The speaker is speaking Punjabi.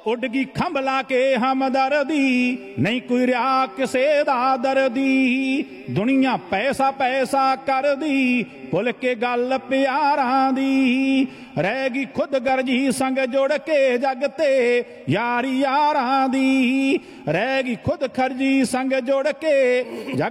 ਉੱਡ ਗਈ ਖੰਭ ਲਾ ਕੇ ਹਮਦਰਦੀ, ਨਹੀਂ ਕੋਈ ਰਿਹਾ ਕਿਸੇ ਦਾ ਦਰਦੀ। ਦੁਨੀਆ ਪੈਸਾ ਪੈਸਾ ਕਰਦੀ, ਭੁੱਲ ਕੇ ਗੱਲ ਪਿਆਰਾਂ ਦੀ। ਰਹਿ ਗਈ ਖੁਦ ਗਰਜੀ ਸੰਗ ਜੁੜ ਕੇ ਜੱਗ ਤੇ ਯਾਰੀ ਯਾਰਾਂ ਦੀ। ਰਹਿ ਗਈ ਖੁਦ ਖਰਜੀ ਸੰਗ ਜੁੜ ਕੇ ਜੱਗ